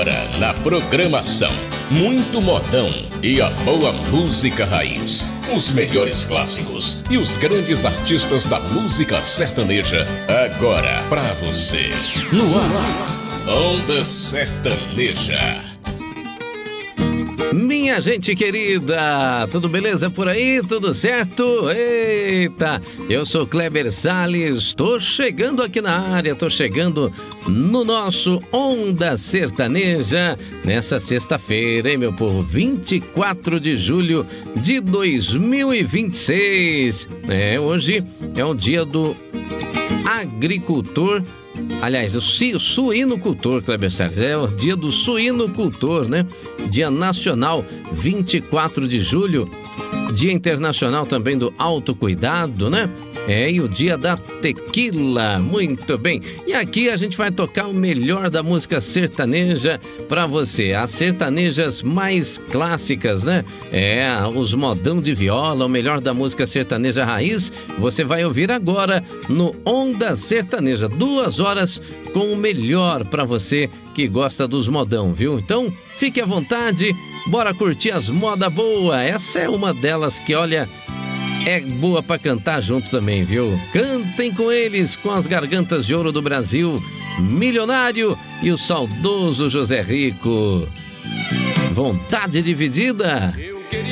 Agora na programação, muito modão e a boa música raiz. Os melhores clássicos e os grandes artistas da música sertaneja. Agora pra você. No ar, Onda Sertaneja. Minha gente querida, tudo beleza por aí? Tudo certo? Eita, eu sou Kleber Salles, tô chegando aqui na área, tô chegando no nosso Onda Sertaneja nessa sexta-feira, hein, meu povo? 24 de julho de 2026. Hoje é o dia do agricultor. Aliás, o suinocultor, Kleber Salles, é o dia do suinocultor, né? Dia nacional, 24 de julho, dia internacional também do autocuidado, né? E o dia da tequila, muito bem. E aqui a gente vai tocar o melhor da música sertaneja pra você, as sertanejas mais clássicas, né? Os modão de viola, o melhor da música sertaneja raiz, você vai ouvir agora no Onda Sertaneja, 2 horas com o melhor pra você que gosta dos modão, viu? Então, fique à vontade, bora curtir as moda boa. Essa é uma delas que, olha, é boa pra cantar junto também, viu? Cantem com eles, com as gargantas de ouro do Brasil, Milionário e o saudoso José Rico. Vontade dividida.